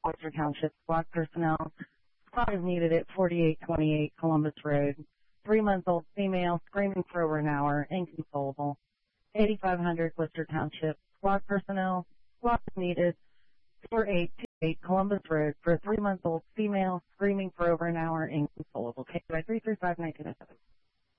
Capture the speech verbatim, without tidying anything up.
Worcester Township SWAT personnel. SWAT is needed at forty-eight twenty-eight Columbus Road. Three-month-old female screaming for over an hour, inconsolable. eighty-five hundred Worcester Township SWAT personnel. SWAT is needed forty-eight twenty-eight Columbus Road for a three-month-old female screaming for over an hour, inconsolable. K Y three three five nineteen oh seven.